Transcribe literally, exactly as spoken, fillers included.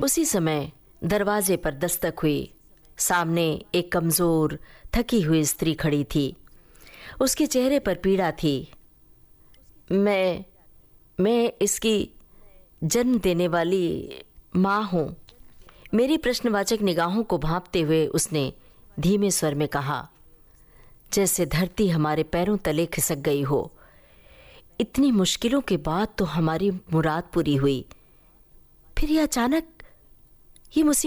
उसी समय दरवाजे पर दस्तक हुई। सामने एक कमजोर, थकी हुई स्त्री खड़ी थी। उसके चेहरे पर पीड़ा थी। मैं मैं इसकी जन्म देने वाली माँ हूँ। मेरी प्रश्नवाचक निगाहों को भांपते हुए उसने धीमे स्वर में कहा, जैसे धरती हमारे पैरों तले खिसक गई हो। इतनी मुश्किलों के बाद तो हमारी मुराद पूरी हुई, फिर ये अचानक ये मुसीबत